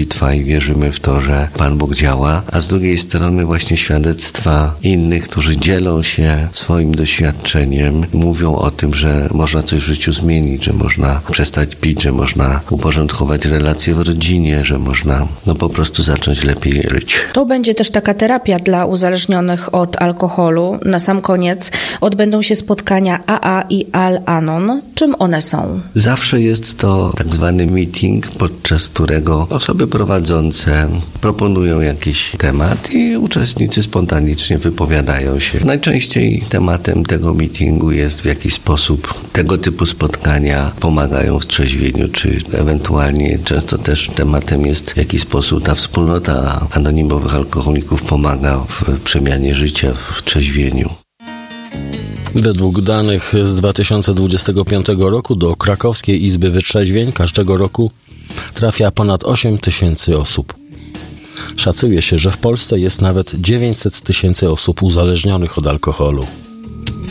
modlitwa i wierzymy w to, że Pan Bóg działa, a z drugiej strony właśnie świadectwa innych, którzy dzielą się swoim doświadczeniem, mówią o tym, że można coś w życiu zmienić, że można przestać pić, że można uporządkować relacje w rodzinie, że można po prostu zacząć lepiej żyć. To będzie też taka terapia dla uzależnionych od alkoholu. Na sam koniec odbędą się spotkania AA i Al-Anon. Czym one są? Zawsze jest to tak zwany meeting, podczas którego osoby prowadzące proponują jakiś temat i uczestnicy spontanicznie wypowiadają się. Najczęściej tematem tego meetingu jest, w jaki sposób tego typu spotkania pomagają w trzeźwieniu, czy ewentualnie często też tematem jest, w jaki sposób ta wspólnota anonimowych alkoholików pomaga w przemianie życia, w trzeźwieniu. Według danych z 2025 roku do Krakowskiej Izby Wytrzeźwień każdego roku trafia ponad 8 000 osób. Szacuje się, że w Polsce jest nawet 900 000 osób uzależnionych od alkoholu.